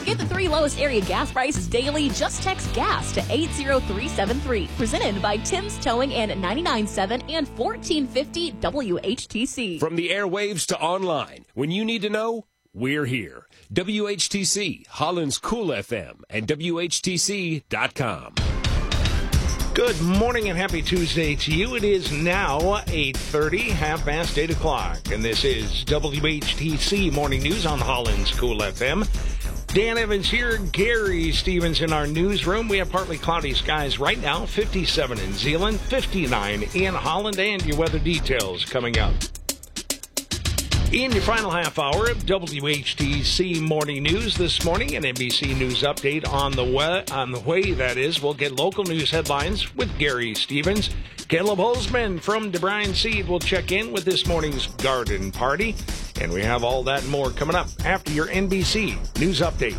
Get the 3 lowest area gas prices daily. Just text GAS to 80373. Presented by Tim's Towing and 99.7 and 1450 WHTC. From the airwaves to online, when you need to know, we're here. WHTC, Holland's Cool FM, and WHTC.com. Good morning and happy Tuesday to you. It is now 8:30, half past 8 o'clock, and this is WHTC Morning News on Holland's Cool FM. Dan Evans here, Gary Stevens in our newsroom. We have partly cloudy skies right now, 57 in Zeeland, 59 in Holland, and your weather details coming up. In your final half hour of WHTC Morning News this morning, an NBC News update on the way, that is. We'll get local news headlines with Gary Stevens. Caleb Holzman from DeBryan Seed will check in with this morning's garden party. And we have all that and more coming up after your NBC News update.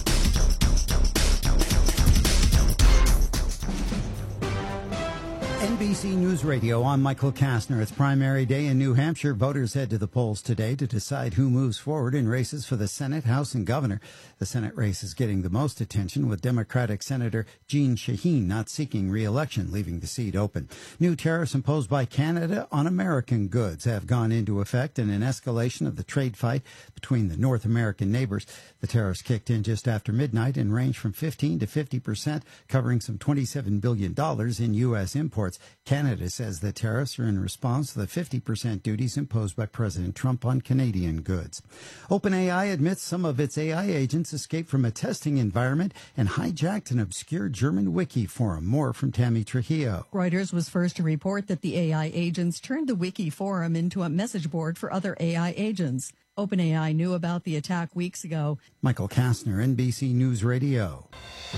NBC News Radio, I'm Michael Kastner. It's primary day in New Hampshire. Voters head to the polls today to decide who moves forward in races for the Senate, House, and Governor. The Senate race is getting the most attention, with Democratic Senator Jeanne Shaheen not seeking re-election, leaving the seat open. New tariffs imposed by Canada on American goods have gone into effect in an escalation of the trade fight between the North American neighbors. The tariffs kicked in just after midnight and range from 15 to 50%, covering some $27 billion in U.S. imports. Canada says the tariffs are in response to the 50% duties imposed by President Trump on Canadian goods. OpenAI admits some of its AI agents escaped from a testing environment and hijacked an obscure German wiki forum. More from Tammy Trujillo. Reuters was first to report that the AI agents turned the wiki forum into a message board for other AI agents. OpenAI knew about the attack weeks ago. Michael Kastner, NBC News Radio.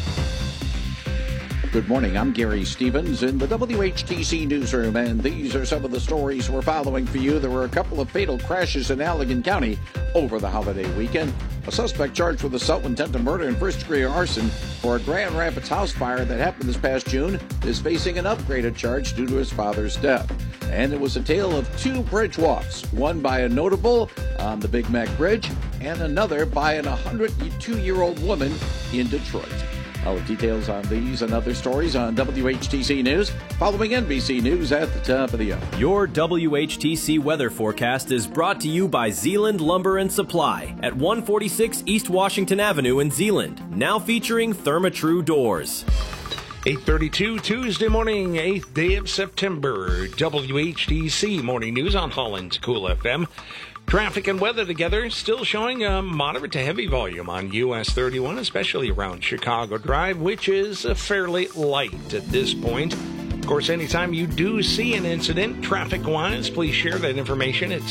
Good morning, I'm Gary Stevens in the WHTC newsroom, and these are some of the stories we're following for you. There were a couple of fatal crashes in Allegan County over the holiday weekend. A suspect charged with assault, intent to murder, and first-degree arson for a Grand Rapids house fire that happened this past June is facing an upgraded charge due to his father's death. And it was a tale of 2 bridge walks, one by a notable on the Big Mac Bridge and another by an 102-year-old woman in Detroit. All the details on these and other stories on WHTC News, following NBC News at the top of the hour. Your WHTC weather forecast is brought to you by Zeeland Lumber and Supply at 146 East Washington Avenue in Zeeland, now featuring Therma-Tru doors. 8:32 Tuesday morning, 8th day of September. WHTC Morning News on Holland's Cool FM. Traffic and weather together, still showing a moderate to heavy volume on US 31, especially around Chicago Drive, which is fairly light at this point. Of course, anytime you do see an incident, traffic-wise, please share that information at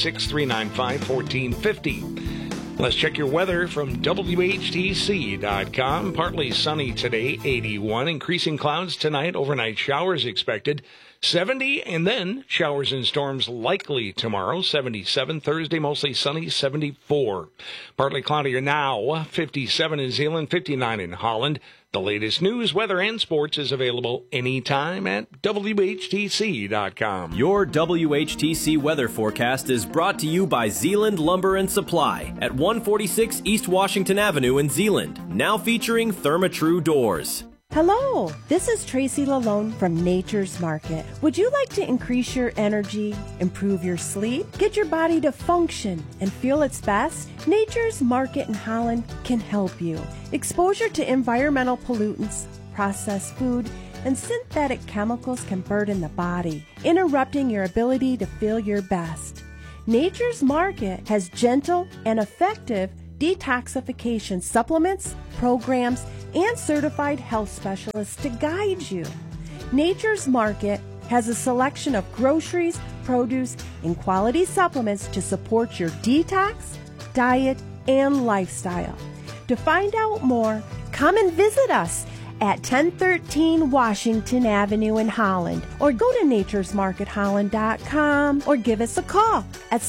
616-395-1450. Let's check your weather from WHTC.com. Partly sunny today, 81. Increasing clouds tonight, overnight showers expected. 70, and then showers and storms likely tomorrow. 77 Thursday, mostly sunny. 74. Partly cloudier now. 57 in Zeeland, 59 in Holland. The latest news, weather, and sports is available anytime at WHTC.com. Your WHTC weather forecast is brought to you by Zeeland Lumber and Supply at 146 East Washington Avenue in Zeeland, now featuring Therma-Tru doors. Hello, this is Tracy Lalone from Nature's Market. Would you like to increase your energy, improve your sleep, get your body to function and feel its best? Nature's Market in Holland can help you. Exposure to environmental pollutants, processed food, and synthetic chemicals can burden the body, interrupting your ability to feel your best. Nature's Market has gentle and effective detoxification supplements, programs, and certified health specialists to guide you. Nature's Market has a selection of groceries, produce, and quality supplements to support your detox, diet, and lifestyle. To find out more, come and visit us at 1013 Washington Avenue in Holland, or go to naturesmarketholland.com, or give us a call at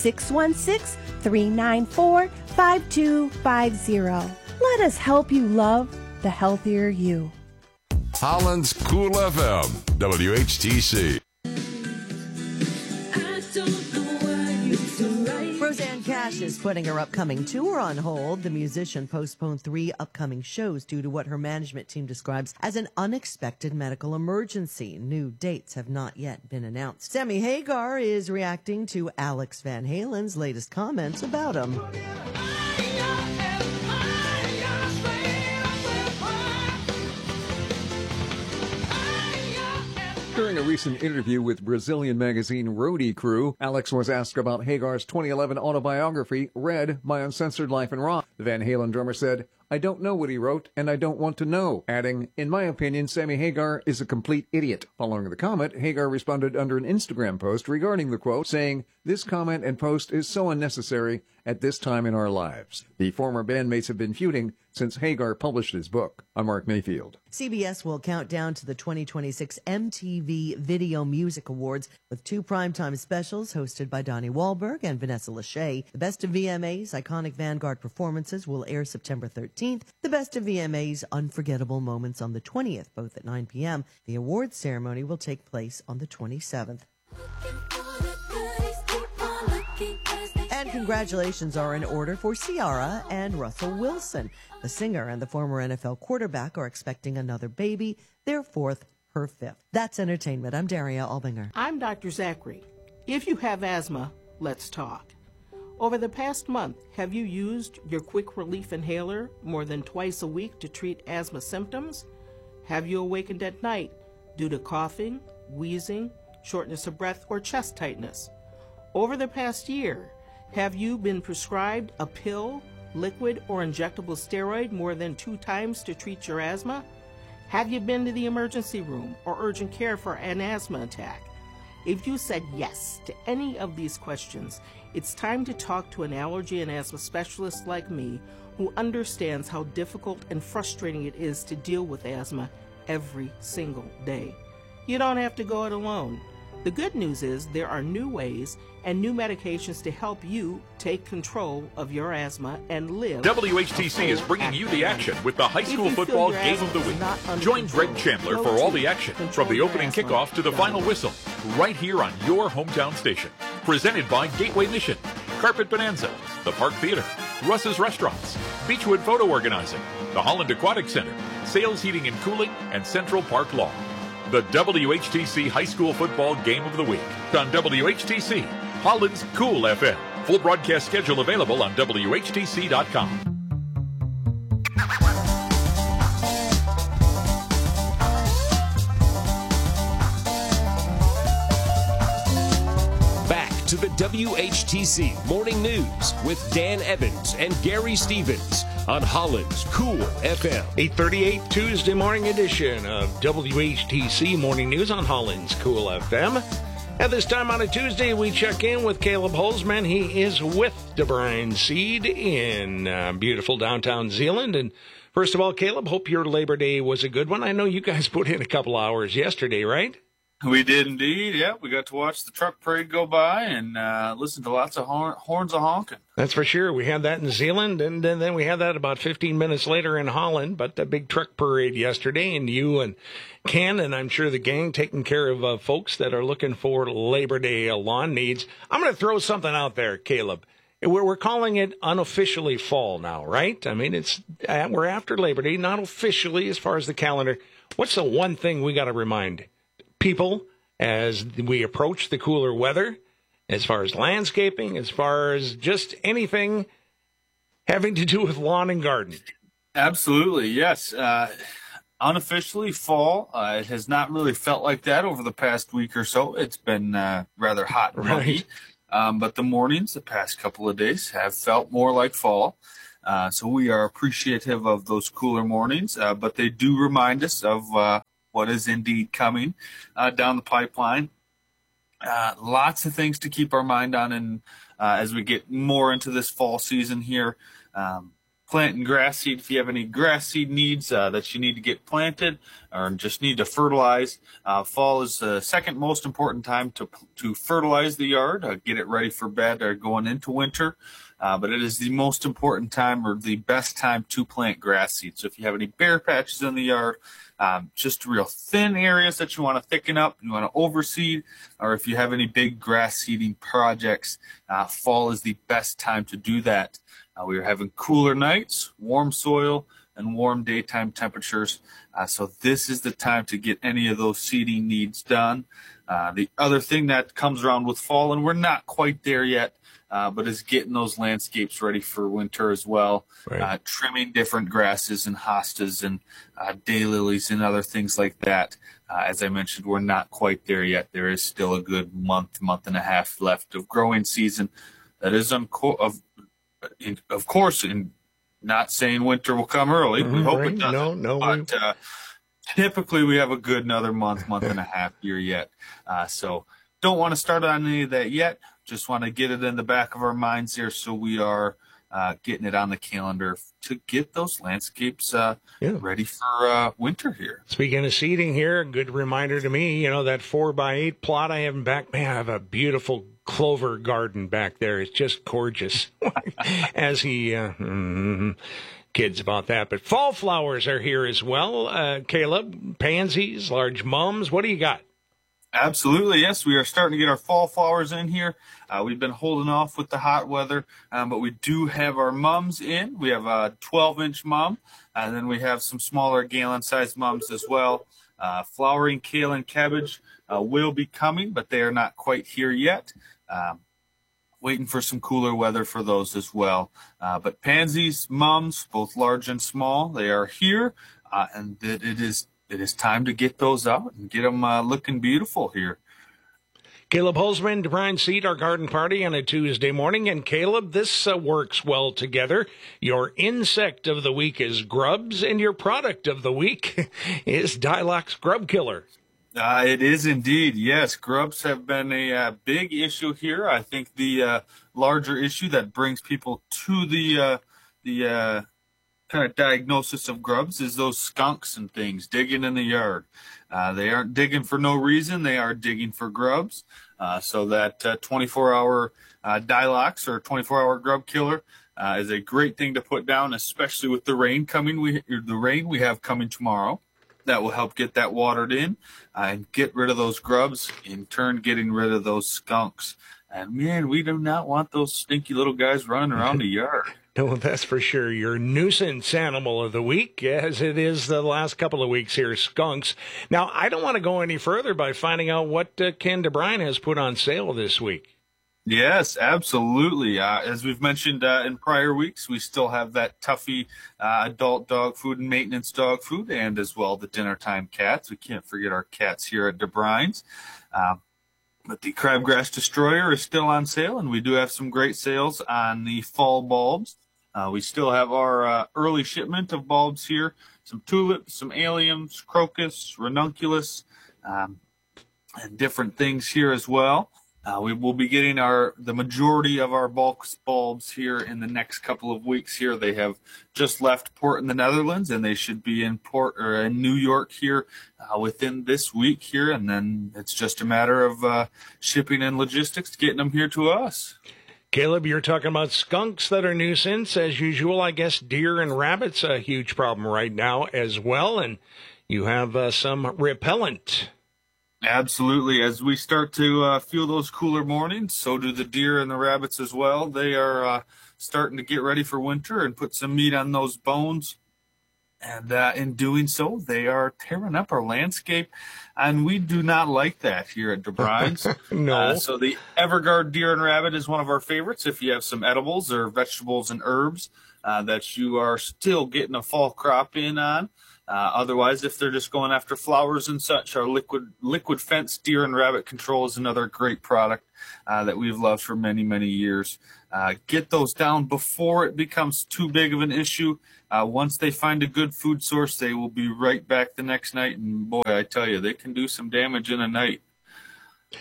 616-394-5250. Let us help you love the healthier you. Holland's Cool FM, WHTC. Roseanne Cash Slash is putting her upcoming tour on hold. The musician postponed 3 upcoming shows due to what her management team describes as an unexpected medical emergency. New dates have not yet been announced. Sammy Hagar is reacting to Alex Van Halen's latest comments about him. During a recent interview with Brazilian magazine Roadie Crew, Alex was asked about Hagar's 2011 autobiography, Red, My Uncensored Life in Rock. The Van Halen drummer said, "I don't know what he wrote, and I don't want to know," adding, "In my opinion, Sammy Hagar is a complete idiot." Following the comment, Hagar responded under an Instagram post regarding the quote, saying, "This comment and post is so unnecessary at this time in our lives." The former bandmates have been feuding since Hagar published his book. I'm Mark Mayfield. CBS will count down to the 2026 MTV Video Music Awards with 2 primetime specials hosted by Donnie Wahlberg and Vanessa Lachey. The Best of VMA's iconic Vanguard performances will air September 13th. The Best of VMA's Unforgettable Moments on the 20th, both at 9 p.m. The awards ceremony will take place on the 27th. And congratulations are in order for Ciara and Russell Wilson. The singer and the former NFL quarterback are expecting another baby, their 4th, her 5th. That's entertainment. I'm Daria Albinger. I'm Dr. Zachary. If you have asthma, let's talk. Over the past month, have you used your quick relief inhaler more than twice a week to treat asthma symptoms? Have you awakened at night due to coughing, wheezing, shortness of breath, or chest tightness? Over the past year, have you been prescribed a pill, liquid, or injectable steroid more than 2 times to treat your asthma? Have you been to the emergency room or urgent care for an asthma attack? If you said yes to any of these questions, it's time to talk to an allergy and asthma specialist like me who understands how difficult and frustrating it is to deal with asthma every single day. You don't have to go it alone. The good news is there are new ways and new medications to help you take control of your asthma and live. WHTC is bringing you the action with the high school football game of the week. Join Greg Chandler for all the action, from the opening kickoff to the final whistle, right here on your hometown station. Presented by Gateway Mission, Carpet Bonanza, the Park Theater, Russ's Restaurants, Beechwood Photo Organizing, the Holland Aquatic Center, Sales Heating and Cooling, and Central Park Law. The WHTC High School Football Game of the Week on WHTC, Holland's Cool FM. Full broadcast schedule available on WHTC.com. Back to the WHTC Morning News with Dan Evans and Gary Stevens on Holland's Cool FM. 8:38 Tuesday morning edition of WHTC Morning News on Holland's Cool FM. At this time on a Tuesday, we check in with Caleb Holzman. He is with DeBrine Seed in beautiful downtown Zeeland. And first of all, Caleb, hope your Labor Day was a good one. I know you guys put in a couple hours yesterday, right? We did indeed, yeah. We got to watch the truck parade go by and listen to lots of horns a honking. That's for sure. We had that in Zeeland, and then we had that about 15 minutes later in Holland. But the big truck parade yesterday, and you and Ken, and I'm sure the gang taking care of folks that are looking for Labor Day lawn needs. I'm going to throw something out there, Caleb. We're calling it unofficially fall now, right? I mean, we're after Labor Day, not officially as far as the calendar. What's the one thing we got to remind people as we approach the cooler weather, as far as landscaping, as far as just anything having to do with lawn and garden? Absolutely, yes. Unofficially fall. It has not really felt like that over the past week or so. It's been rather hot and muggy. But the mornings the past couple of days have felt more like fall. So we are appreciative of those cooler mornings, but they do remind us of what is indeed coming down the pipeline. Lots of things to keep our mind on, and as we get more into this fall season here. Planting grass seed, if you have any grass seed needs that you need to get planted or just need to fertilize. Fall is the second most important time to fertilize the yard, get it ready for bed or going into winter. but it is the most important time or the best time to plant grass seed. So if you have any bare patches in the yard, just real thin areas that you want to thicken up, you want to overseed, or if you have any big grass seeding projects, fall is the best time to do that. We are having cooler nights, warm soil, and warm daytime temperatures. So this is the time to get any of those seeding needs done. The other thing that comes around with fall, and we're not quite there yet, but is getting those landscapes ready for winter as well. Right. Trimming different grasses and hostas and daylilies and other things like that. As I mentioned, we're not quite there yet. There is still a good month and a half left of growing season. That is of course, in not saying winter will come early. We hope it doesn't. But typically we have a good another month and a half here yet. So don't want to start on any of that yet. Just want to get it in the back of our minds here, so we are getting it on the calendar to get those landscapes ready for winter here. Speaking of seeding here, a good reminder to me, that 4x8 plot I have in back, man, I have a beautiful clover garden back there. It's just gorgeous. As he kids about that. But fall flowers are here as well. Caleb, pansies, large mums. What do you got? Absolutely, yes. We are starting to get our fall flowers in here. We've been holding off with the hot weather, but we do have our mums in. We have a 12-inch mum, and then we have some smaller gallon-sized mums as well. Flowering kale and cabbage will be coming, but they are not quite here yet. Waiting for some cooler weather for those as well. But pansies, mums, both large and small, they are here, and it is time to get those out and get them looking beautiful here. Caleb Holzman, DeBrine Seed, our garden party on a Tuesday morning. And Caleb, this works well together. Your insect of the week is grubs, and your product of the week is Dilox Grub Killer. It is indeed, yes. Grubs have been a big issue here. I think the larger issue that brings people to the kind of diagnosis of grubs is those skunks and things digging in the yard. They aren't digging for no reason. They are digging for grubs. So that 24-hour Dilox or 24-hour grub killer is a great thing to put down, especially with the rain coming. The rain we have coming tomorrow. That will help get that watered in and get rid of those grubs, in turn getting rid of those skunks. And, man, we do not want those stinky little guys running around the yard. No, that's for sure. Your nuisance animal of the week, as it is the last couple of weeks here, skunks. Now, I don't want to go any further by finding out what Ken DeBrine has put on sale this week. Yes, absolutely. As we've mentioned in prior weeks, we still have that Tuffy adult dog food and maintenance dog food, and as well the dinner time cats. We can't forget our cats here at DeBrine's. But the Crabgrass Destroyer is still on sale, and we do have some great sales on the fall bulbs. We still have our early shipment of bulbs here, some tulips, some alliums, crocus, ranunculus, and different things here as well. We will be getting the majority of our bulk bulbs here in the next couple of weeks here. They have just left port in the Netherlands, and they should be in port or in New York here within this week here. And then it's just a matter of shipping and logistics, getting them here to us. Caleb, you're talking about skunks that are nuisance. As usual, I guess deer and rabbits a huge problem right now as well. And you have some repellent. Absolutely. As we start to feel those cooler mornings, so do the deer and the rabbits as well. They are starting to get ready for winter and put some meat on those bones. And in doing so, they are tearing up our landscape. And we do not like that here at DeBrine's. No. So the Everguard deer and rabbit is one of our favorites. If you have some edibles or vegetables and herbs that you are still getting a fall crop in on. Otherwise, if they're just going after flowers and such, our liquid fence deer and rabbit control is another great product that we've loved for many, many years. Get those down before it becomes too big of an issue. Once they find a good food source, they will be right back the next night. And boy, I tell you, they can do some damage in a night.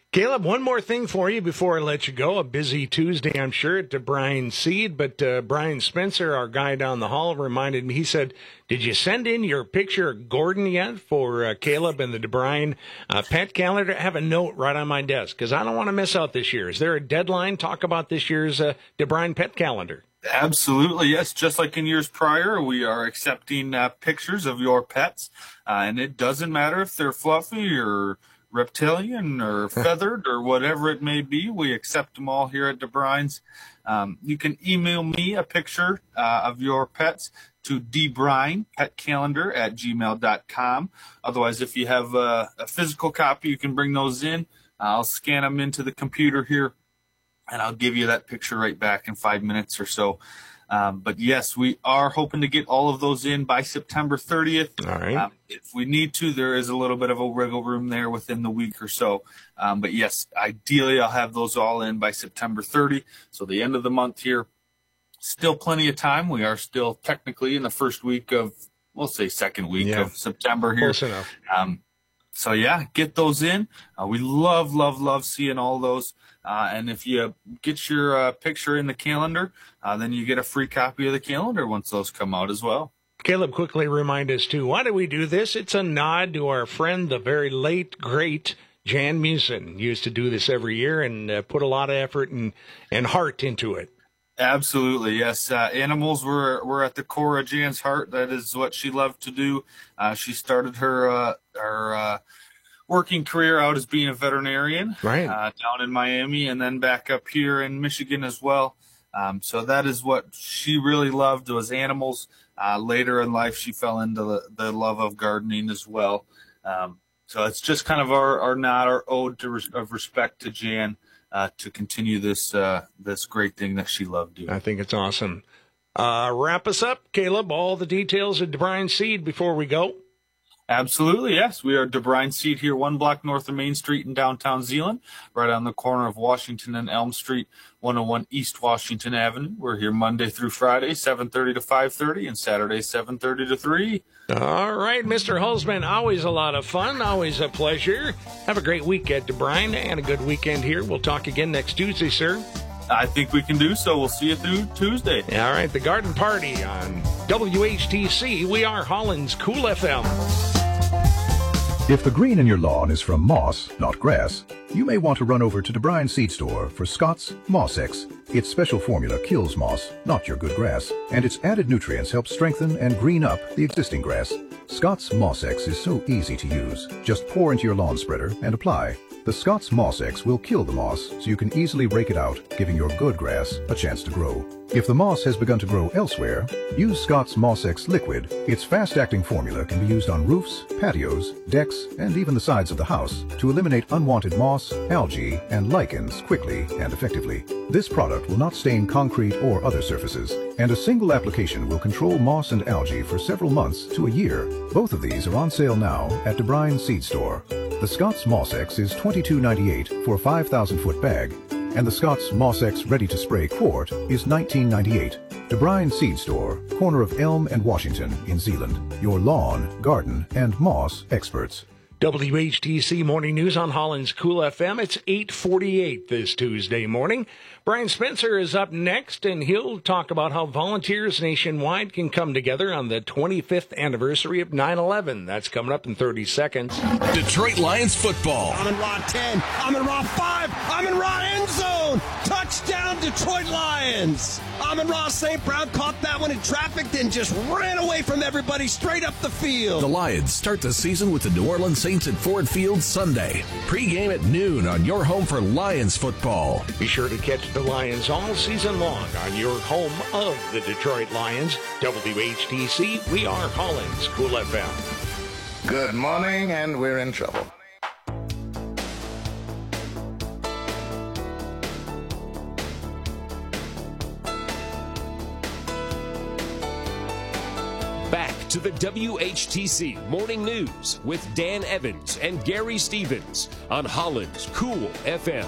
Caleb, one more thing for you before I let you go. A busy Tuesday, I'm sure, at DeBrine Seed, but Brian Spencer, our guy down the hall, reminded me, he said, did you send in your picture of Gordon yet for Caleb and the DeBrine pet calendar? I have a note right on my desk because I don't want to miss out this year. Is there a deadline? Talk about this year's DeBrine pet calendar. Absolutely, yes. Just like in years prior, we are accepting pictures of your pets, and it doesn't matter if they're fluffy or reptilian or feathered or whatever it may be. We accept them all here at DeBrine's. You can email me a picture of your pets to debrinepetcalendar@gmail.com. Otherwise, if you have a physical copy, you can bring those in. I'll scan them into the computer here, and I'll give you that picture right back in 5 minutes or so. But yes, we are hoping to get all of those in by September 30th. All right. If we need to, there is a little bit of a wiggle room there within the week or so. But yes, ideally I'll have those all in by September 30. So the end of the month here, still plenty of time. We are still technically in the first week of, we'll say second week of September here. Close enough. So yeah, get those in. We love seeing all those. And if you get your picture in the calendar, then you get a free copy of the calendar once those come out as well. Caleb, quickly remind us, too, why do we do this? It's a nod to our friend, the very late, great Jan Musin. Used to do this every year and put a lot of effort and heart into it. Absolutely, yes. Animals were at the core of Jan's heart. That is what she loved to do. She started her working career out as being a veterinarian, right, down in Miami and then back up here in Michigan as well. So that is what she really loved, was animals. Later in life, she fell into the love of gardening as well. So it's just kind of our nod, our ode of respect to Jan, to continue this great thing that she loved doing. I think it's awesome. Wrap us up, Caleb, all the details of DeBrine Seed before we go. Absolutely, yes. We are DeBrine Seed here, 1 block north of Main Street in downtown Zeeland, right on the corner of Washington and Elm Street, 101 East Washington Avenue. We're here Monday through Friday, 7:30 to 5:30, and Saturday, 7:30 to 3. All right, Mr. Hulsman, always a lot of fun, always a pleasure. Have a great week at DeBrine and a good weekend here. We'll talk again next Tuesday, sir. I think we can do so. We'll see you through Tuesday. All right, the Garden Party on WHTC. We are Holland's Cool FM. If the green in your lawn is from moss, not grass, you may want to run over to DeBrine Seed Store for Scott's Moss X. Its special formula kills moss, not your good grass, and its added nutrients help strengthen and green up the existing grass. Scott's Moss X is so easy to use. Just pour into your lawn spreader and apply. The Scott's Moss X will kill the moss so you can easily rake it out, giving your good grass a chance to grow. If the moss has begun to grow elsewhere, use Scott's Moss X Liquid. Its fast-acting formula can be used on roofs, patios, decks, and even the sides of the house to eliminate unwanted moss, algae, and lichens quickly and effectively. This product will not stain concrete or other surfaces, and a single application will control moss and algae for several months to a year. Both of these are on sale now at DeBrine Seed Store. The Scott's Moss X is $22.98 for a 5,000-foot bag, and the Scott's Moss X Ready-to-Spray quart is $19.98. DeBrine Seed Store, corner of Elm and Washington in Zeeland. Your lawn, garden, and moss experts. WHTC Morning News on Holland's Cool FM. It's 8:48 this Tuesday morning. Brian Spencer is up next, and he'll talk about how volunteers nationwide can come together on the 25th anniversary of 9/11. That's coming up in 30 seconds. Detroit Lions football. I'm in Raw 10. I'm in Raw 5. I'm in Raw end zone. Touchdown, Detroit Lions. Amon-Ra St. Brown caught that one in traffic, then just ran away from everybody straight up the field. The Lions start the season with the New Orleans Saints at Ford Field Sunday. Pre-game at noon on your home for Lions football. Be sure to catch the Lions all season long on your home of the Detroit Lions. WHTC, we are Holland's Cool FM. Good morning, and we're in trouble. Back to the WHTC Morning News with Dan Evans and Gary Stevens on Holland's Cool FM.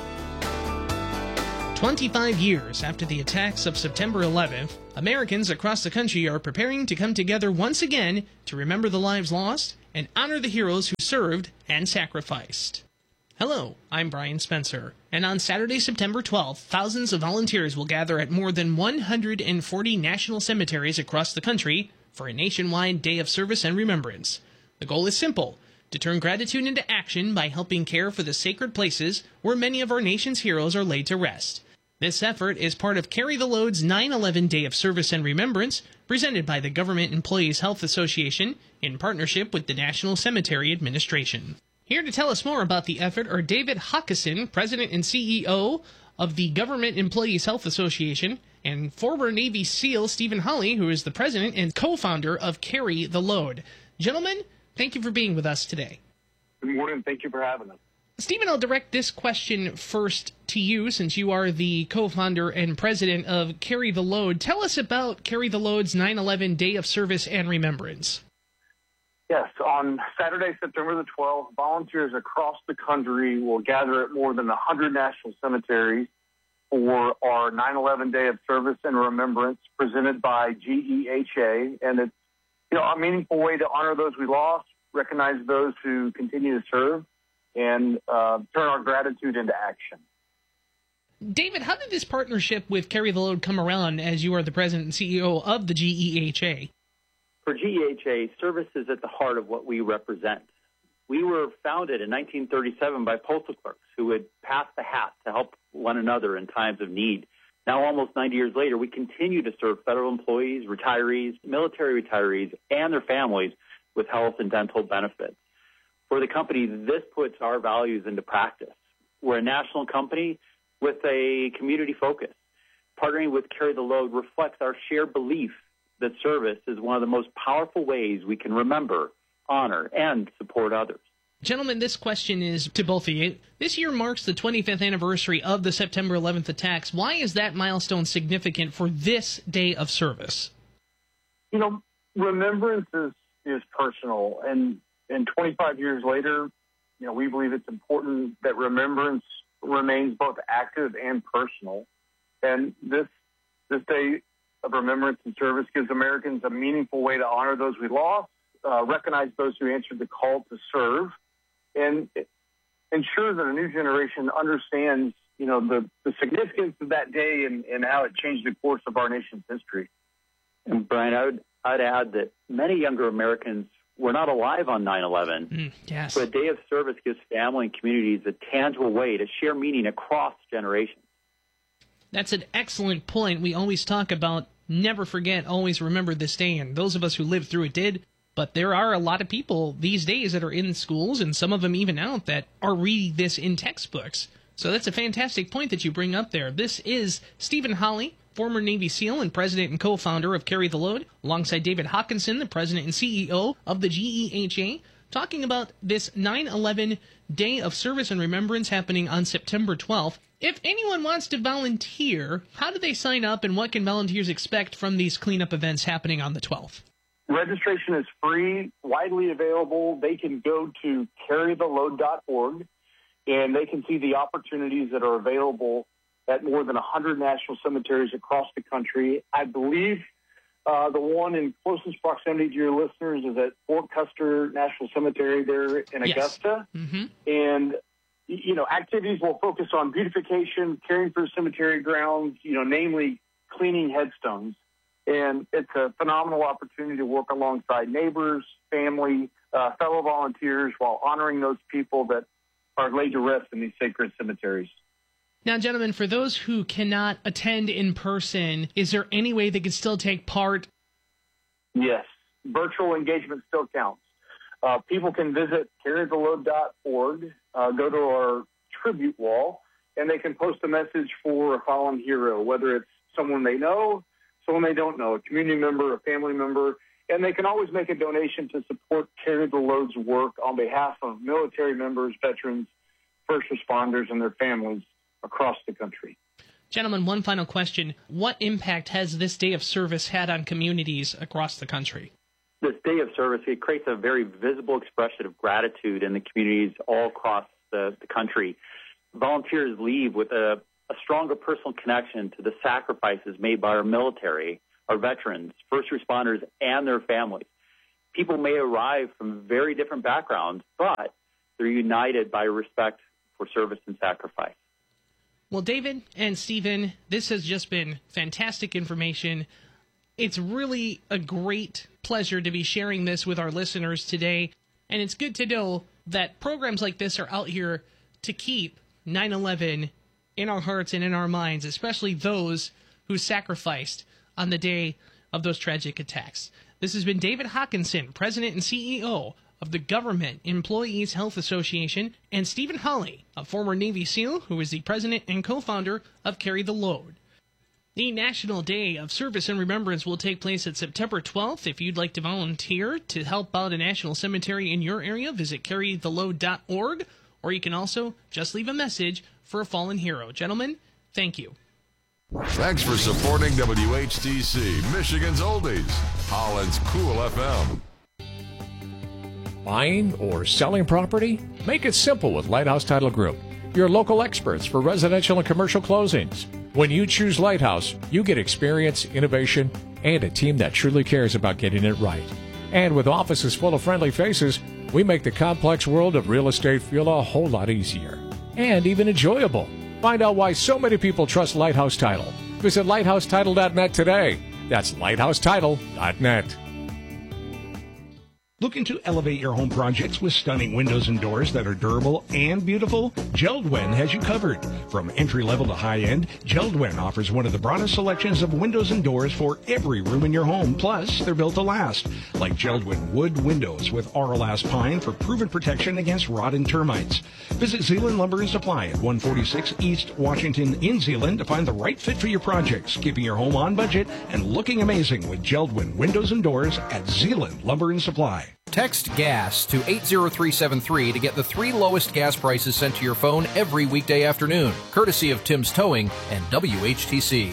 25 years after the attacks of September 11th, Americans across the country are preparing to come together once again to remember the lives lost and honor the heroes who served and sacrificed. Hello, I'm Brian Spencer, and on Saturday, September 12th, thousands of volunteers will gather at more than 140 national cemeteries across the country for a nationwide day of service and remembrance. The goal is simple: to turn gratitude into action by helping care for the sacred places where many of our nation's heroes are laid to rest. This effort is part of Carry the Load's 9/11 Day of Service and Remembrance, presented by the Government Employees Health Association in partnership with the National Cemetery Administration. Here to tell us more about the effort are David Hockesson, President and CEO of the Government Employees Health Association, and former Navy SEAL Stephen Holley, who is the president and co-founder of Carry the Load. Gentlemen, thank you for being with us today. Good morning. Thank you for having us. Stephen, I'll direct this question first to you, since you are the co-founder and president of Carry the Load. Tell us about Carry the Load's 9/11 Day of Service and Remembrance. Yes, on Saturday, September the 12th, volunteers across the country will gather at more than 100 national cemeteries for our 9/11 Day of Service and Remembrance presented by GEHA. And it's a meaningful way to honor those we lost, recognize those who continue to serve, and turn our gratitude into action. David, how did this partnership with Carry the Load come around, as you are the president and CEO of the GEHA? For GEHA, service is at the heart of what we represent. We were founded in 1937 by postal clerks who would pass the hat to help one another in times of need. Now, almost 90 years later, we continue to serve federal employees, retirees, military retirees, and their families with health and dental benefits. For the company, this puts our values into practice. We're a national company with a community focus. Partnering with Carry the Load reflects our shared belief that service is one of the most powerful ways we can remember, honor, and support others. Gentlemen, this question is to both of you. This year marks the 25th anniversary of the September 11th attacks. Why is that milestone significant for this day of service? Remembrance is personal, and 25 years later, we believe it's important that remembrance remains both active and personal. And this day of remembrance and service gives Americans a meaningful way to honor those we lost, recognize those who answered the call to serve, and ensure that a new generation understands, the significance of that day and how it changed the course of our nation's history. And Brian, I'd add that many younger Americans were not alive on 9/11. Yes. So a day of service gives family and communities a tangible way to share meaning across generations. That's an excellent point. We always talk about never forget, always remember this day, and those of us who lived through it did. But there are a lot of people these days that are in schools, and some of them even out, that are reading this in textbooks. So that's a fantastic point that you bring up there. This is Stephen Holley, former Navy SEAL and president and co-founder of Carry the Load, alongside David Hockesson, the president and CEO of the GEHA, talking about this 9/11 Day of Service and Remembrance happening on September 12th. If anyone wants to volunteer, how do they sign up, and what can volunteers expect from these cleanup events happening on the 12th? Registration is free, widely available. They can go to carrytheload.org, and they can see the opportunities that are available at more than 100 national cemeteries across the country. I believe the one in closest proximity to your listeners is at Fort Custer National Cemetery there in Augusta. Mm-hmm. And activities will focus on beautification, caring for cemetery grounds, namely cleaning headstones. And it's a phenomenal opportunity to work alongside neighbors, family, fellow volunteers, while honoring those people that are laid to rest in these sacred cemeteries. Now, gentlemen, for those who cannot attend in person, is there any way they can still take part? Yes. Virtual engagement still counts. People can visit carrytheload.org, go to our tribute wall, and they can post a message for a fallen hero, whether it's someone they know, someone they don't know, a community member, a family member, and they can always make a donation to support Carry the Load's work on behalf of military members, veterans, first responders, and their families across the country. Gentlemen, one final question. What impact has this day of service had on communities across the country? This day of service, it creates a very visible expression of gratitude in the communities all across the country. Volunteers leave with a stronger personal connection to the sacrifices made by our military, our veterans, first responders, and their families. People may arrive from very different backgrounds, but they're united by respect for service and sacrifice. Well, David and Stephen, this has just been fantastic information. It's really a great pleasure to be sharing this with our listeners today, and it's good to know that programs like this are out here to keep 9/11 in our hearts and in our minds, especially those who sacrificed on the day of those tragic attacks. This has been David Hawkinson, President and CEO of the Government Employees Health Association, and Stephen Hawley, a former Navy SEAL who is the president and co-founder of Carry the Load. The National Day of Service and Remembrance will take place at September 12th. If you'd like to volunteer to help out a national cemetery in your area, visit carrytheload.org, or you can also just leave a message for a fallen hero. Gentlemen, thank you. Thanks for supporting WHTC, Michigan's Oldies, Holland's Cool FM. Buying or selling property? Make it simple with Lighthouse Title Group, your local experts for residential and commercial closings. When you choose Lighthouse, you get experience, innovation, and a team that truly cares about getting it right. And with offices full of friendly faces, we make the complex world of real estate feel a whole lot easier and even enjoyable. Find out why so many people trust Lighthouse Title. Visit lighthousetitle.net today. That's lighthousetitle.net. Looking to elevate your home projects with stunning windows and doors that are durable and beautiful? JELD-WEN has you covered. From entry-level to high-end, JELD-WEN offers one of the broadest selections of windows and doors for every room in your home. Plus, they're built to last, like JELD-WEN wood windows with Auralast pine for proven protection against rot and termites. Visit Zeeland Lumber and Supply at 146 East Washington in Zeeland to find the right fit for your projects, keeping your home on budget and looking amazing with JELD-WEN windows and doors at Zeeland Lumber and Supply. Text GAS to 80373 to get the 3 lowest gas prices sent to your phone every weekday afternoon, courtesy of Tim's Towing and WHTC.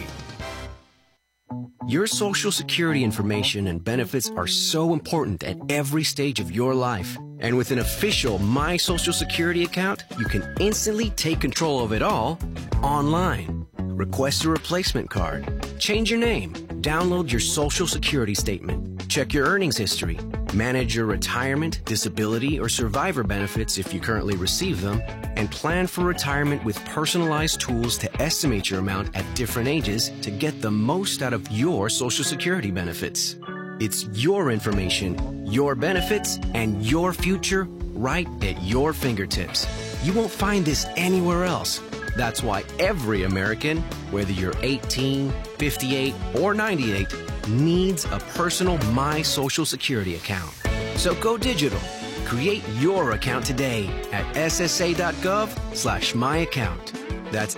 Your Social Security information and benefits are so important at every stage of your life. And with an official My Social Security account, you can instantly take control of it all online. Request a replacement card, change your name, download your Social Security statement, check your earnings history, manage your retirement, disability, or survivor benefits if you currently receive them, and plan for retirement with personalized tools to estimate your amount at different ages to get the most out of your Social Security benefits. It's your information, your benefits, and your future right at your fingertips. You won't find this anywhere else. That's why every American, whether you're 18, 58, or 98, needs a personal My Social Security account. So go digital. Create your account today at ssa.gov/myaccount. That's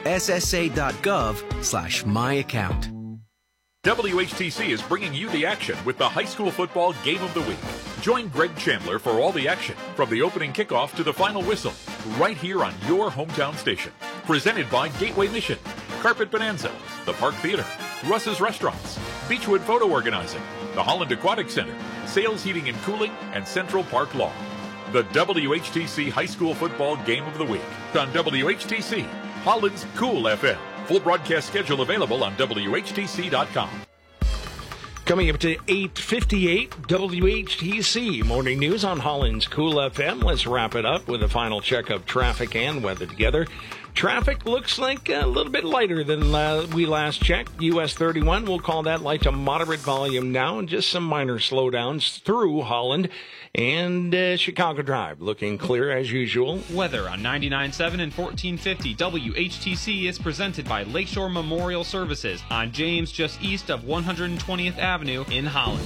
ssa.gov/myaccount. WHTC is bringing you the action with the high school football game of the week. Join Greg Chandler for all the action, from the opening kickoff to the final whistle, right here on your hometown station. Presented by Gateway Mission, Carpet Bonanza, the Park Theater, Russ's Restaurants, Beechwood Photo Organizing, the Holland Aquatic Center, Sales Heating and Cooling, and Central Park Law. The WHTC High School Football Game of the Week on WHTC, Holland's Cool FM. Full broadcast schedule available on WHTC.com. Coming up to 8:58, WHTC Morning News on Holland's Cool FM. Let's wrap it up with a final check of traffic and weather together. Traffic looks like a little bit lighter than we last checked. US 31, we'll call that light to moderate volume now, and just some minor slowdowns through Holland. And Chicago Drive looking clear as usual. Weather on 99.7 and 1450 WHTC is presented by Lakeshore Memorial Services on James, just east of 120th Avenue in Holland.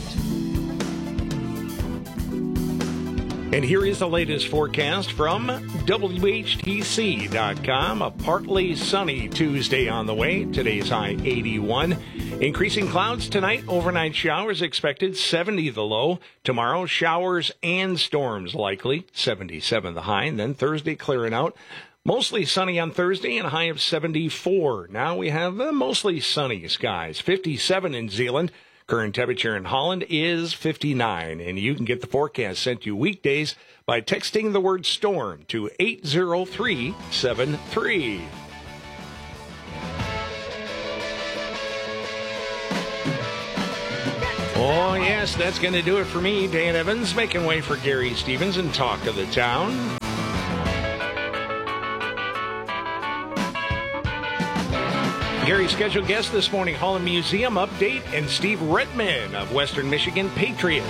And here is the latest forecast from WHTC.com. A partly sunny Tuesday on the way. Today's high 81. Increasing clouds tonight. Overnight showers expected. 70 the low. Tomorrow, showers and storms likely. 77 the high. And then Thursday clearing out. Mostly sunny on Thursday and a high of 74. Now we have mostly sunny skies. 57 in Zeeland. Current temperature in Holland is 59, and you can get the forecast sent to you weekdays by texting the word storm to 80373. Oh, yes, that's going to do it for me, Dan Evans, making way for Gary Stevens and Talk of the Town. Gary's scheduled guest this morning, Holland Museum update, and Steve Redman of Western Michigan Patriots.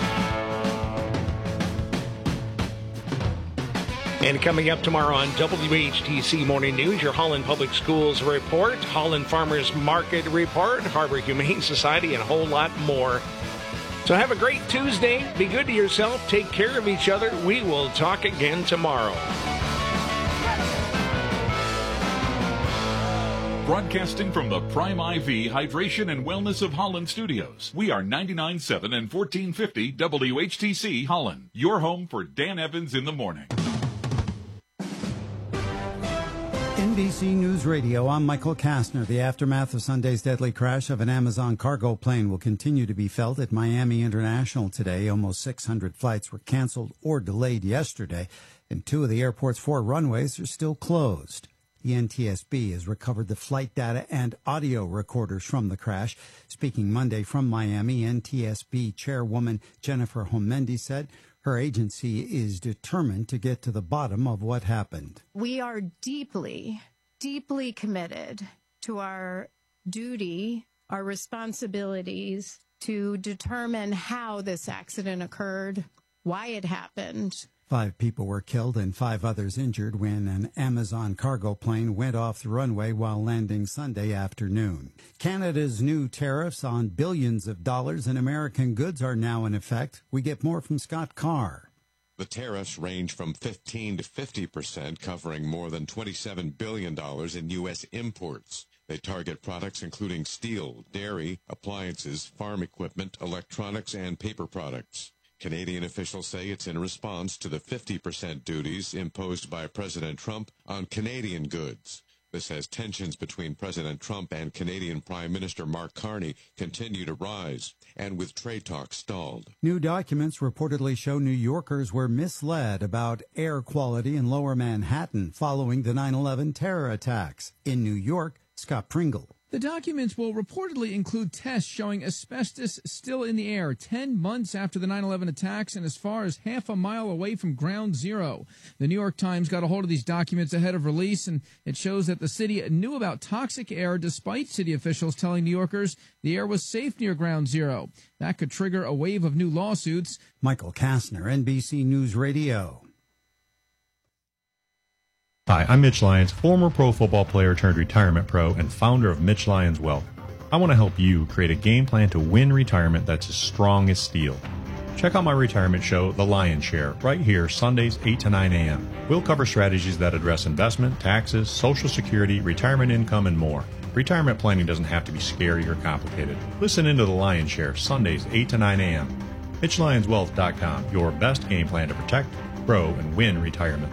And coming up tomorrow on WHTC Morning News, your Holland Public Schools report, Holland Farmers Market report, Harbor Humane Society, and a whole lot more. So have a great Tuesday. Be good to yourself. Take care of each other. We will talk again tomorrow. Broadcasting from the Prime IV Hydration and Wellness of Holland studios. We are 99.7 and 1450 WHTC Holland. Your home for Dan Evans in the morning. NBC News Radio, I'm Michael Kastner. The aftermath of Sunday's deadly crash of an Amazon cargo plane will continue to be felt at Miami International today. Almost 600 flights were canceled or delayed yesterday, and 2 of the airport's 4 runways are still closed. The NTSB has recovered the flight data and audio recorders from the crash. Speaking Monday from Miami, NTSB Chairwoman Jennifer Homendi said her agency is determined to get to the bottom of what happened. We are deeply, deeply committed to our duty, our responsibilities to determine how this accident occurred, why it happened. 5 people were killed and 5 others injured when an Amazon cargo plane went off the runway while landing Sunday afternoon. Canada's new tariffs on billions of dollars in American goods are now in effect. We get more from Scott Carr. The tariffs range from 15 to 50%, covering more than $27 billion in U.S. imports. They target products including steel, dairy, appliances, farm equipment, electronics, and paper products. Canadian officials say it's in response to the 50% duties imposed by President Trump on Canadian goods. This as tensions between President Trump and Canadian Prime Minister Mark Carney continue to rise, and with trade talks stalled. New documents reportedly show New Yorkers were misled about air quality in Lower Manhattan following the 9/11 terror attacks. In New York, Scott Pringle. The documents will reportedly include tests showing asbestos still in the air 10 months after the 9/11 attacks and as far as half a mile away from Ground Zero. The New York Times got a hold of these documents ahead of release, and it shows that the city knew about toxic air despite city officials telling New Yorkers the air was safe near Ground Zero. That could trigger a wave of new lawsuits. Michael Kastner, NBC News Radio. Hi, I'm Mitch Lyons, former pro football player turned retirement pro and founder of Mitch Lyons Wealth. I want to help you create a game plan to win retirement that's as strong as steel. Check out my retirement show, The Lion's Share, right here, Sundays 8 to 9 a.m. We'll cover strategies that address investment, taxes, Social Security, retirement income, and more. Retirement planning doesn't have to be scary or complicated. Listen into The Lion's Share, Sundays 8 to 9 a.m. MitchLyonsWealth.com, your best game plan to protect, grow, and win retirement.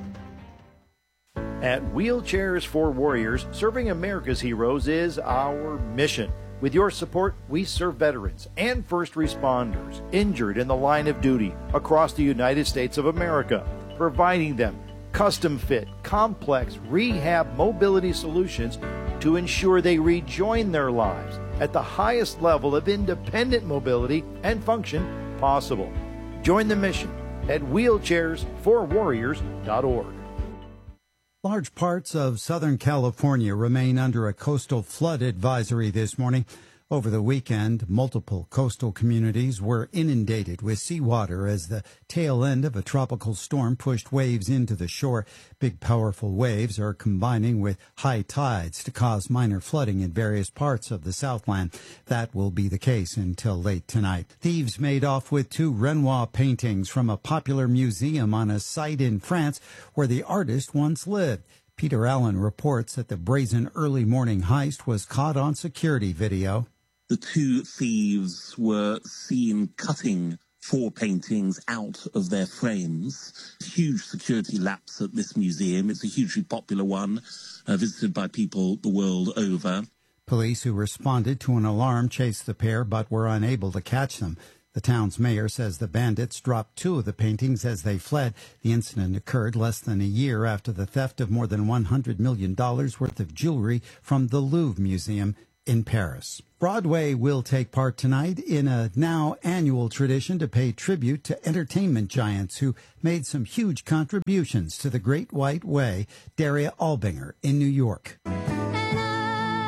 At Wheelchairs for Warriors, serving America's heroes is our mission. With your support, we serve veterans and first responders injured in the line of duty across the United States of America, providing them custom-fit, complex rehab mobility solutions to ensure they rejoin their lives at the highest level of independent mobility and function possible. Join the mission at wheelchairsforwarriors.org. Large parts of Southern California remain under a coastal flood advisory this morning. Over the weekend, multiple coastal communities were inundated with seawater as the tail end of a tropical storm pushed waves into the shore. Big, powerful waves are combining with high tides to cause minor flooding in various parts of the Southland. That will be the case until late tonight. Thieves made off with 2 Renoir paintings from a popular museum on a site in France where the artist once lived. Peter Allen reports that the brazen early morning heist was caught on security video. The 2 thieves were seen cutting 4 paintings out of their frames. Huge security lapse at this museum. It's a hugely popular one, visited by people the world over. Police who responded to an alarm chased the pair but were unable to catch them. The town's mayor says the bandits dropped 2 of the paintings as they fled. The incident occurred less than a year after the theft of more than $100 million worth of jewelry from the Louvre Museum in Paris. Broadway will take part tonight in a now annual tradition to pay tribute to entertainment giants who made some huge contributions to the Great White Way. Daria Albinger in New York.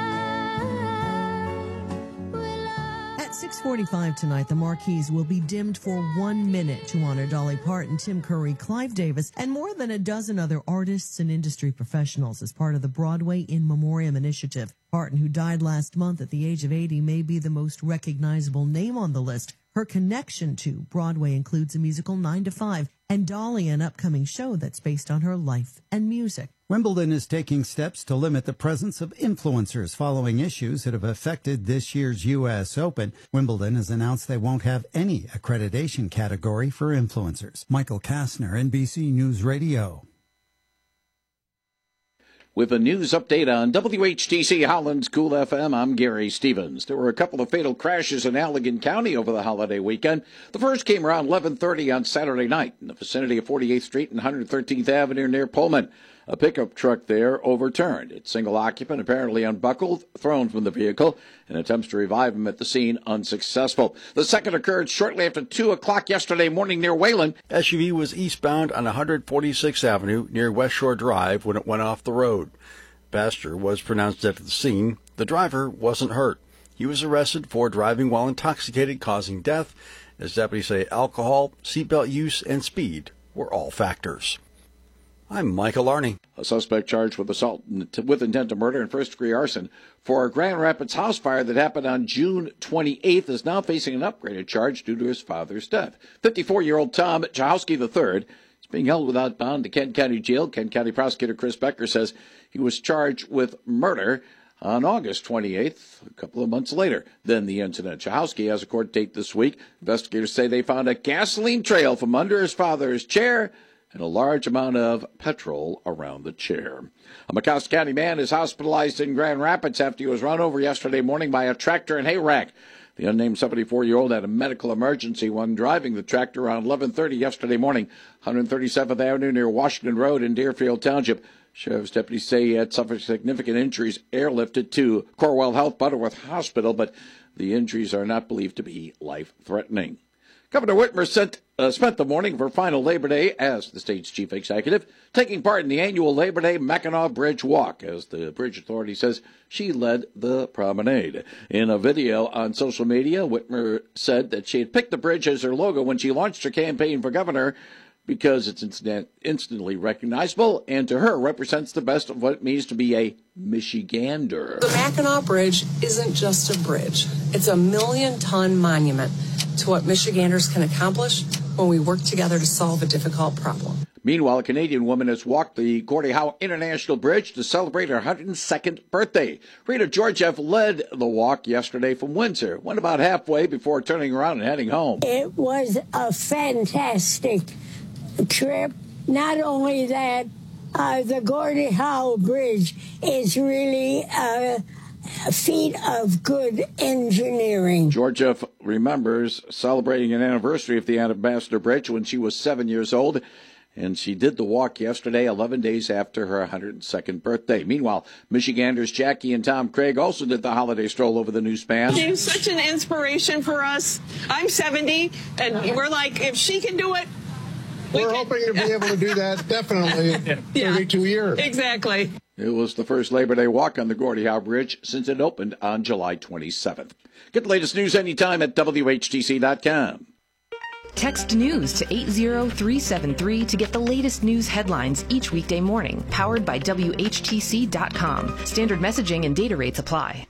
6:45 tonight, the marquees will be dimmed for 1 minute to honor Dolly Parton, Tim Curry, Clive Davis, and more than a dozen other artists and industry professionals as part of the Broadway in Memoriam initiative. Parton, who died last month at the age of 80, may be the most recognizable name on the list. Her connection to Broadway includes a musical 9 to 5 and Dolly, an upcoming show that's based on her life and music. Wimbledon is taking steps to limit the presence of influencers following issues that have affected this year's U.S. Open. Wimbledon has announced they won't have any accreditation category for influencers. Michael Kastner, NBC News Radio. With a news update on WHTC Holland's Cool FM, I'm Gary Stevens. There were a couple of fatal crashes in Allegan County over the holiday weekend. The first came around 11:30 on Saturday night in the vicinity of 48th Street and 113th Avenue near Pullman. A pickup truck there overturned. Its single occupant apparently unbuckled, thrown from the vehicle, and attempts to revive him at the scene unsuccessful. The second occurred shortly after 2 o'clock yesterday morning near Wayland. SUV was eastbound on 146th Avenue near West Shore Drive when it went off the road. Passenger was pronounced dead at the scene. The driver wasn't hurt. He was arrested for driving while intoxicated, causing death. As deputies say, alcohol, seatbelt use, and speed were all factors. I'm Michael Arney. A suspect charged with assault with intent to murder and first-degree arson for a Grand Rapids house fire that happened on June 28th is now facing an upgraded charge due to his father's death. 54-year-old Tom Chahowski III is being held without bond to Kent County Jail. Kent County Prosecutor Chris Becker says he was charged with murder on August 28th, a couple of months later than the incident. Chahowski has a court date this week. Investigators say they found a gasoline trail from under his father's chair and a large amount of petrol around the chair. A Mecosta County man is hospitalized in Grand Rapids after he was run over yesterday morning by a tractor and hay rack. The unnamed 74-year-old had a medical emergency when driving the tractor around 11:30 yesterday morning, 137th Avenue near Washington Road in Deerfield Township. Sheriff's deputies say he had suffered significant injuries, airlifted to Corwell Health Butterworth Hospital, but the injuries are not believed to be life-threatening. Governor Whitmer spent the morning of her final Labor Day as the state's chief executive, taking part in the annual Labor Day Mackinac Bridge Walk. As the Bridge Authority says, she led the promenade. In a video on social media, Whitmer said that she had picked the bridge as her logo when she launched her campaign for governor because it's instantly recognizable and to her represents the best of what it means to be a Michigander. The Mackinac Bridge isn't just a bridge. It's a 1 million-ton monument to what Michiganders can accomplish when we work together to solve a difficult problem. Meanwhile, a Canadian woman has walked the Gordie Howe International Bridge to celebrate her 102nd birthday. Rita Georgiev led the walk yesterday from Windsor, went about halfway before turning around and heading home. It was a fantastic trip. Not only that, the Gordie Howe Bridge is really a feat of good engineering. Georgiev remembers celebrating an anniversary of the Ambassador Bridge when she was 7 years old, and she did the walk yesterday, 11 days after her 102nd birthday. Meanwhile, Michiganders Jackie and Tom Craig also did the holiday stroll over the new span. She's such an inspiration for us. I'm 70, and we're like, if she can do it, we're hoping to be able to do that definitely every 2 years. Exactly. It was the first Labor Day walk on the Gordie Howe Bridge since it opened on July 27th. Get the latest news anytime at WHTC.com. Text news to 80373 to get the latest news headlines each weekday morning. Powered by WHTC.com. Standard messaging and data rates apply.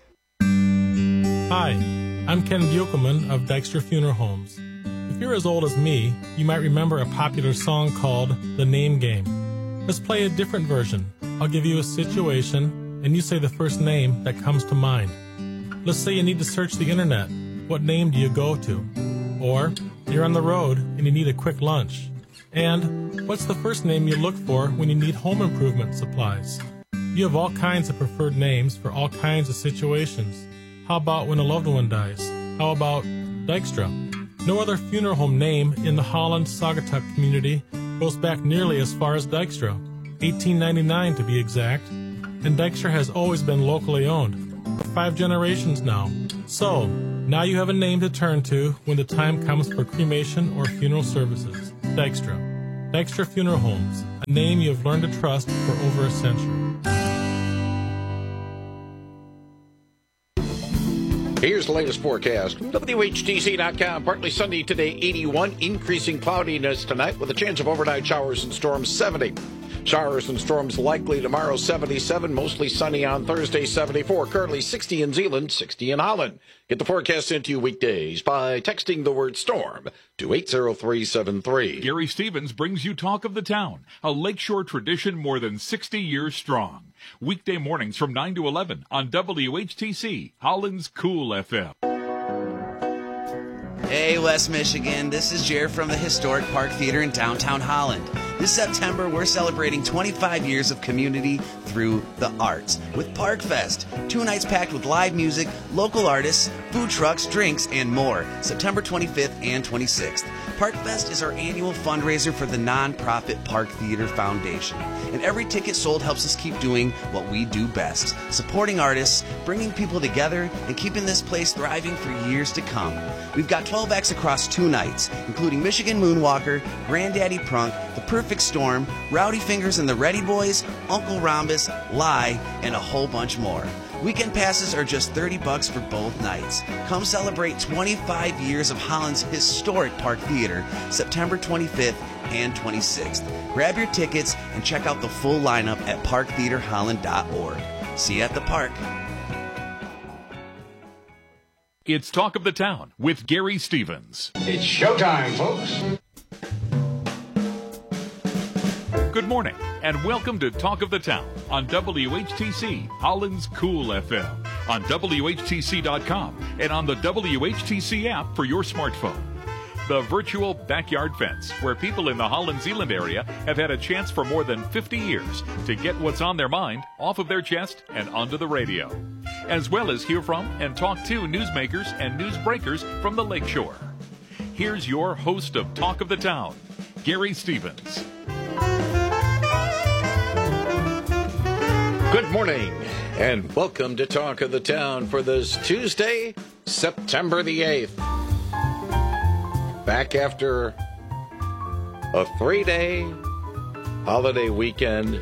Hi, I'm Ken Buchelman of Dykstra Funeral Homes. If you're as old as me, you might remember a popular song called The Name Game. Let's play a different version. I'll give you a situation, and you say the first name that comes to mind. Let's say you need to search the internet. What name do you go to? Or you're on the road and you need a quick lunch. And what's the first name you look for when you need home improvement supplies? You have all kinds of preferred names for all kinds of situations. How about when a loved one dies? How about Dykstra? No other funeral home name in the Holland-Saugatuck community goes back nearly as far as Dykstra, 1899 to be exact, and Dykstra has always been locally owned, for 5 generations now. So, now you have a name to turn to when the time comes for cremation or funeral services. Dykstra. Dykstra Funeral Homes, a name you have learned to trust for over a century. Here's the latest forecast from WHTC.com. Partly sunny today, 81. Increasing cloudiness tonight with a chance of overnight showers and storms, 70. Showers and storms likely tomorrow, 77. Mostly sunny on Thursday, 74. Currently 60 in Zeeland, 60 in Holland. Get the forecast into you weekdays by texting the word storm to 80373. Gary Stevens brings you Talk of the Town, a lakeshore tradition more than 60 years strong. Weekday mornings from 9 to 11 on WHTC, Holland's Cool FM. Hey, West Michigan. This is Jared from the Historic Park Theater in downtown Holland. This September, we're celebrating 25 years of community through the arts with Park Fest. 2 nights packed with live music, local artists, food trucks, drinks, and more. September 25th and 26th. Park Fest is our annual fundraiser for the nonprofit Park Theater Foundation. And every ticket sold helps us keep doing what we do best. Supporting artists, bringing people together, and keeping this place thriving for years to come. We've got 12 acts across 2 nights, including Michigan Moonwalker, Granddaddy Prunk, The Perfect Storm, Rowdy Fingers and the Ready Boys, Uncle Rhombus, Lie, and a whole bunch more. Weekend passes are just $30 for both nights. Come celebrate 25 years of Holland's historic Park Theater, September 25th and 26th. Grab your tickets and check out the full lineup at parktheaterholland.org. See you at the park. It's Talk of the Town with Gary Stevens. It's showtime, folks. Good morning, and welcome to Talk of the Town on WHTC, Holland's Cool FM, on WHTC.com, and on the WHTC app for your smartphone. The virtual backyard fence, where people in the Holland-Zeeland area have had a chance for more than 50 years to get what's on their mind off of their chest and onto the radio, as well as hear from and talk to newsmakers and newsbreakers from the lakeshore. Here's your host of Talk of the Town, Gary Stevens. Good morning, and welcome to Talk of the Town for this Tuesday, September the 8th. Back after a 3-day holiday weekend,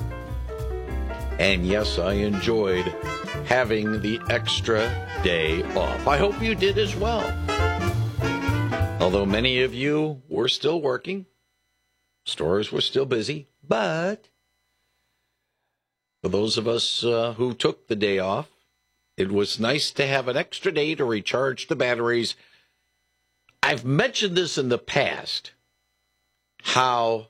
and yes, I enjoyed having the extra day off. I hope you did as well. Although many of you were still working, stores were still busy, but for those of us who took the day off, it was nice to have an extra day to recharge the batteries. I've mentioned this in the past, how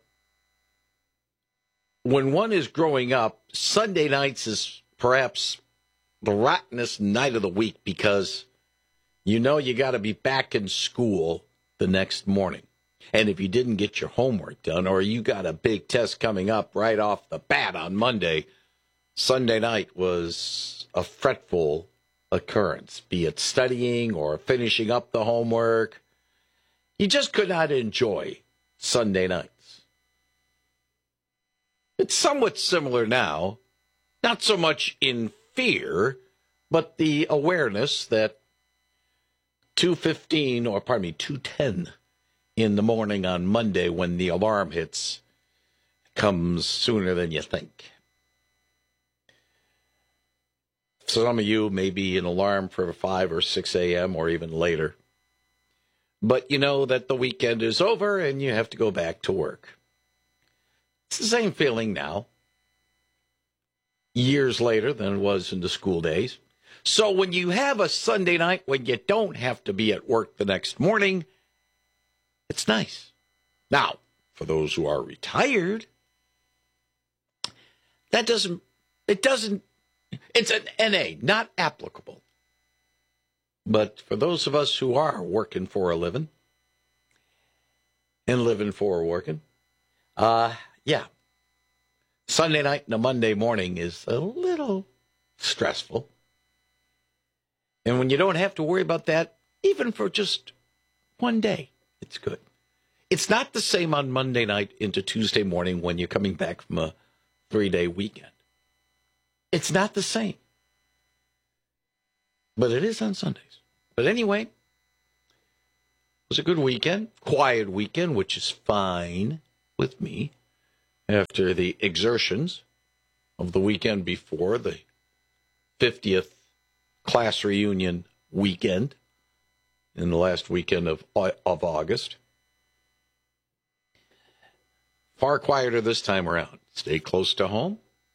when one is growing up, Sunday nights is perhaps the rottenest night of the week because you know you got to be back in school the next morning. And if you didn't get your homework done or you got a big test coming up right off the bat on Monday, Sunday night was a fretful occurrence, be it studying or finishing up the homework. You just could not enjoy Sunday nights. It's somewhat similar now, not so much in fear, but the awareness that 2:10 in the morning on Monday when the alarm hits comes sooner than you think. Some of you may be an alarm for 5 or 6 a.m. or even later. But you know that the weekend is over and you have to go back to work. It's the same feeling now, years later than it was in the school days. So when you have a Sunday night when you don't have to be at work the next morning, it's nice. Now, for those who are retired, it's an NA, not applicable. But for those of us who are working for a living and living for a working, Sunday night and a Monday morning is a little stressful. And when you don't have to worry about that, even for just one day, it's good. It's not the same on Monday night into Tuesday morning when you're coming back from a 3-day weekend. It's not the same. But it is on Sundays. But anyway, it was a good weekend, quiet weekend, which is fine with me after the exertions of the weekend before, the 50th class reunion weekend, in the last weekend of August. Far quieter this time around. Stay close to home.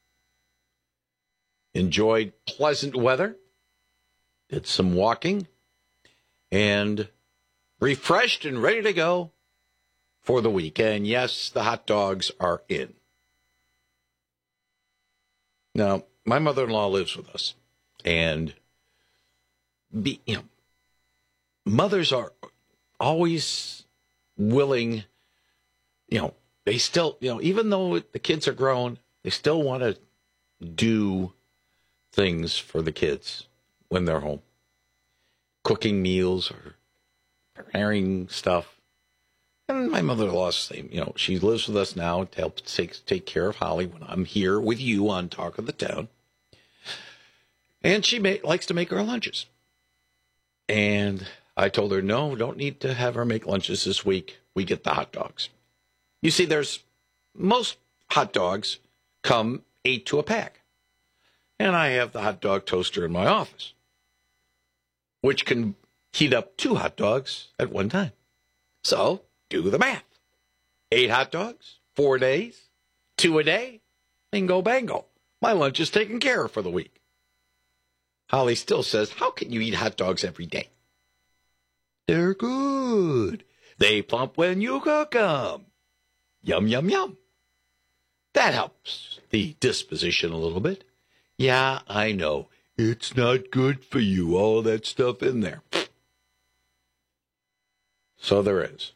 Enjoyed pleasant weather. Did some walking. And refreshed and ready to go for the week. And yes, the hot dogs are in. Now, my mother-in-law lives with us. And, mothers are always willing, they still, even though the kids are grown, they still want to do things for the kids when they're home. Cooking meals or preparing stuff. And my mother-in-law's same. She lives with us now to help take care of Holly when I'm here with you on Talk of the Town. And she likes to make our lunches. And I told her, no, don't need to have her make lunches this week. We get the hot dogs. You see, most hot dogs come 8 to a pack. And I have the hot dog toaster in my office, which can heat up 2 hot dogs at one time. So, do the math. 8 hot dogs, 4 days, 2 a day, bingo bango. My lunch is taken care of for the week. Holly still says, how can you eat hot dogs every day? They're good. They plump when you cook them. Yum, yum, yum. That helps the disposition a little bit. Yeah, I know. It's not good for you, all that stuff in there. So there is.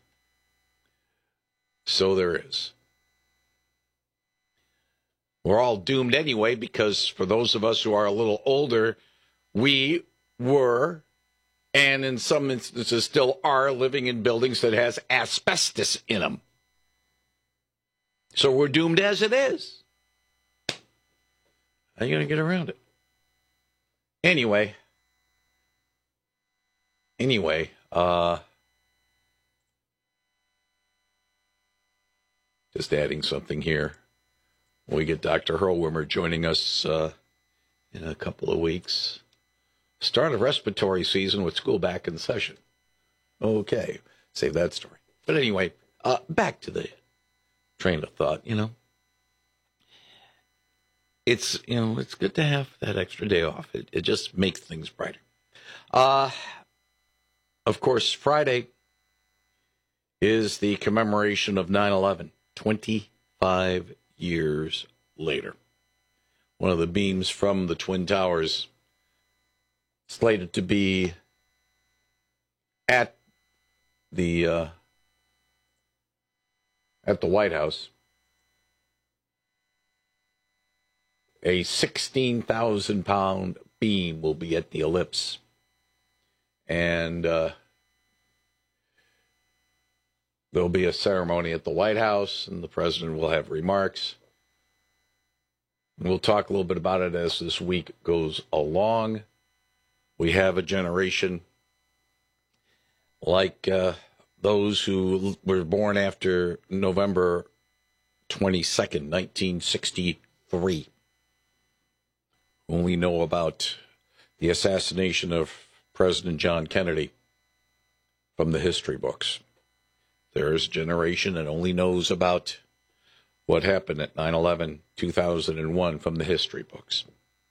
We're all doomed anyway, because for those of us who are a little older, we were, and in some instances still are, living in buildings that has asbestos in them. So we're doomed as it is. How are you going to get around it? Anyway, just adding something here. We get Dr. Hurlwimmer joining us in a couple of weeks. Start of respiratory season with school back in session. Okay, save that story. But anyway, back to the train of thought, It's good to have that extra day off. It just makes things brighter. Of course, Friday is the commemoration of 9/11, 25 years later. One of the beams from the Twin Towers slated to be at the White House. A 16,000-pound beam will be at the ellipse. And there'll be a ceremony at the White House, and the president will have remarks. And we'll talk a little bit about it as this week goes along. We have a generation like those who were born after November 22nd, 1963. When we know about the assassination of President John Kennedy from the history books. There is a generation that only knows about what happened at 9/11, 2001 from the history books.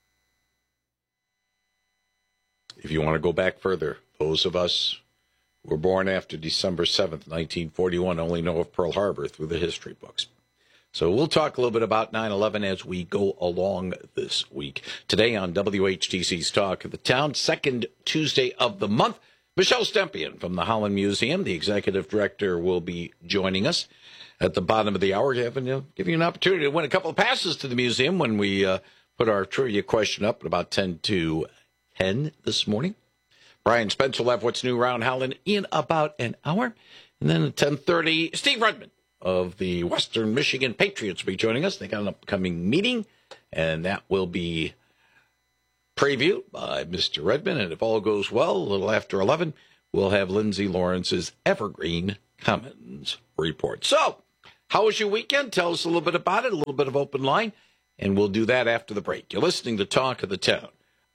If you want to go back further, those of us who were born after December 7th, 1941 only know of Pearl Harbor through the history books. So we'll talk a little bit about 9/11 as we go along this week. Today on WHTC's Talk of the Town, second Tuesday of the month, Michelle Stempien from the Holland Museum, the executive director, will be joining us at the bottom of the hour, give you an opportunity to win a couple of passes to the museum when we put our trivia question up at about 10 to 10 this morning. Brian Spencer will have what's new around Holland in about an hour. And then at 10:30, Steve Redmond of the Western Michigan Patriots will be joining us. They got an upcoming meeting, and that will be previewed by Mr. Redmond. And if all goes well, a little after 11, we'll have Lindsay Lawrence's Evergreen Commons report. So, how was your weekend? Tell us a little bit about it, a little bit of open line, and we'll do that after the break. You're listening to Talk of the Town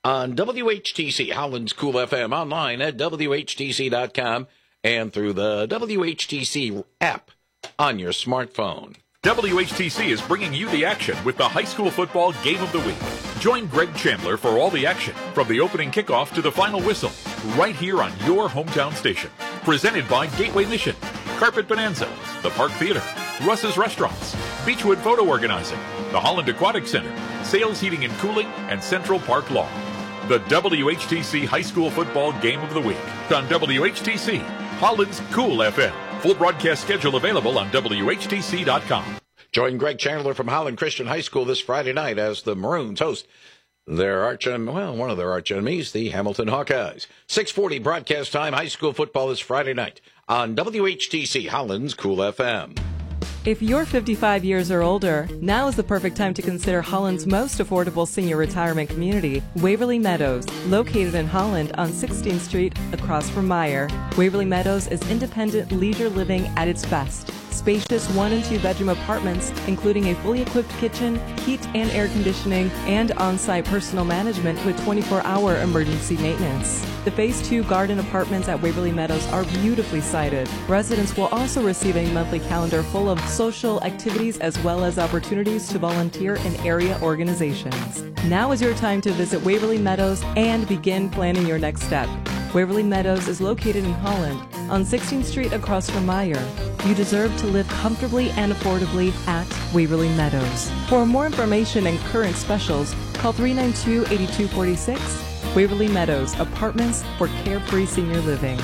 on WHTC, Holland's Cool FM, online at WHTC.com and through the WHTC app on your smartphone. WHTC is bringing you the action with the high school football game of the week. Join Greg Chandler for all the action, from the opening kickoff to the final whistle, right here on your hometown station. Presented by Gateway Mission, Carpet Bonanza, the Park Theater, Russ's Restaurants, Beechwood Photo Organizing, the Holland Aquatic Center, Sales Heating and Cooling, and Central Park Law. The WHTC High School Football Game of the Week on WHTC, Holland's Cool FM. Full broadcast schedule available on WHTC.com. Join Greg Chandler from Holland Christian High School this Friday night as the Maroons host their one of their arch enemies, the Hamilton Hawkeyes. 6:40 broadcast time. High school football this Friday night on WHTC, Holland's Cool FM. If you're 55 years or older, now is the perfect time to consider Holland's most affordable senior retirement community, Waverly Meadows, located in Holland on 16th Street across from Meyer. Waverly Meadows is independent leisure living at its best. Spacious 1- and 2-bedroom apartments, including a fully equipped kitchen, heat and air conditioning, and on-site personal management with 24-hour emergency maintenance. The Phase 2 garden apartments at Waverly Meadows are beautifully sited. Residents will also receive a monthly calendar full of social activities as well as opportunities to volunteer in area organizations. Now is your time to visit Waverly Meadows and begin planning your next step. Waverly Meadows is located in Holland on 16th Street across from Meyer. You deserve to live comfortably and affordably at Waverly Meadows. For more information and current specials, call 392-8246. Waverly Meadows, apartments for carefree senior living.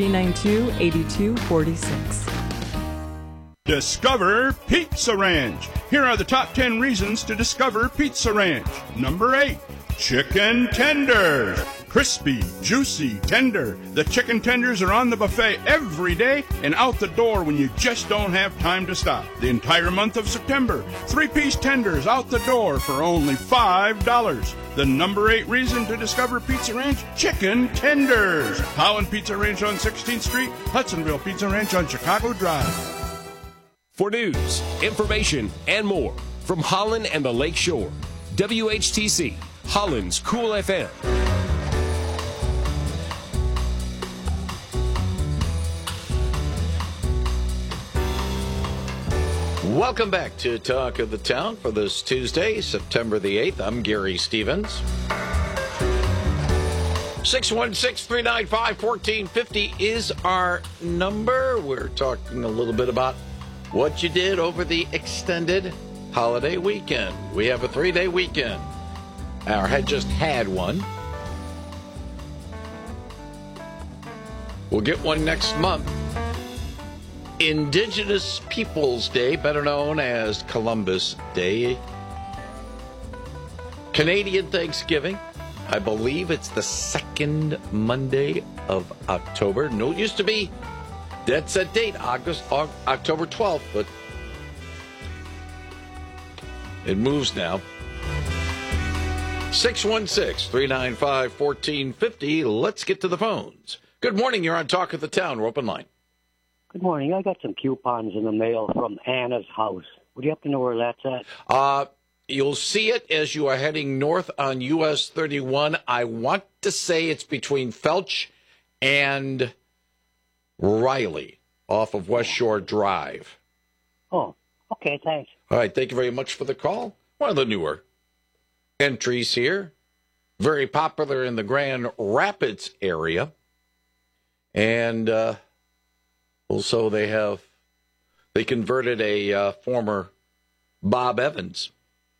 392-8246. Discover Pizza Ranch. Here are the top 10 reasons to discover Pizza Ranch. Number 8, chicken tenders. Crispy, juicy, tender. The chicken tenders are on the buffet every day and out the door when you just don't have time to stop. The entire month of September, 3-piece tenders out the door for only $5. The number 8 reason to discover Pizza Ranch, chicken tenders. Holland Pizza Ranch on 16th Street, Hudsonville Pizza Ranch on Chicago Drive. For news, information, and more from Holland and the Lake Shore, WHTC, Holland's Cool FM. Welcome back to Talk of the Town for this Tuesday, September the 8th. I'm Gary Stevens. 616-395-1450 is our number. We're talking a little bit about what you did over the extended holiday weekend. We have a 3-day weekend. Or had just had one. We'll get one next month. Indigenous Peoples Day, better known as Columbus Day. Canadian Thanksgiving. I believe it's the second Monday of October. No, it used to be dead set date, October 12th, but it moves now. 616-395-1450. Let's get to the phones. Good morning. You're on Talk of the Town. We're open line. Good morning. I got some coupons in the mail from Anna's house. Would you happen to know where that's at? You'll see it as you are heading north on US 31. I want to say it's between Felch and Riley off of West Shore Drive. Oh, okay. Thanks. All right. Thank you very much for the call. One of the newer entries here. Very popular in the Grand Rapids area. And also they converted a former Bob Evans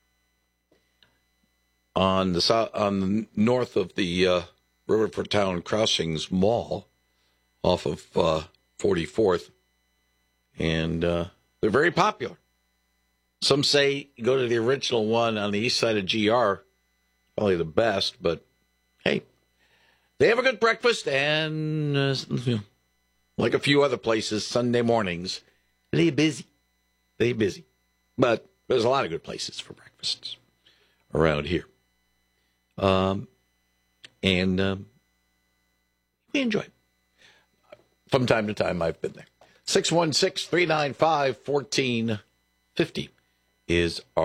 on the north of the Riverford Town Crossings Mall off of 44th. And they're very popular. Some say go to the original one on the east side of GR, probably the best, but hey, they have a good breakfast, and like a few other places, Sunday mornings, they're busy. But there's a lot of good places for breakfasts around here. And we enjoy it. From time to time, I've been there. 616-395-1450 is our